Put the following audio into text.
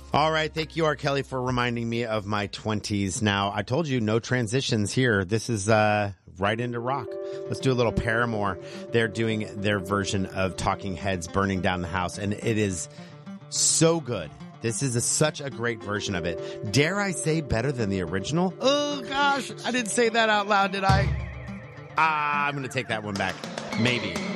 All right. Thank you, R. Kelly, for reminding me of my 20s. Now, I told you no transitions here. This is right into rock. Let's do a little Paramore. They're doing their version of Talking Heads, Burning Down the House, and it is so good. This is such a great version of it. Dare I say better than the original? Oh, gosh. I didn't say that out loud, did I? I'm going to take that one back. Maybe.